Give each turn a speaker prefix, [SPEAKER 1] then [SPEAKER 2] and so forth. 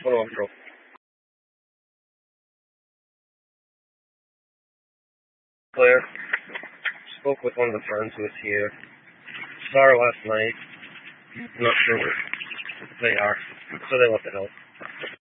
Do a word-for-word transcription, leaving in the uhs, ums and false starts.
[SPEAKER 1] Hold on, bro. Claire, spoke with one of the friends who was here. Saw her last night. Not sure where they are, so they left the house.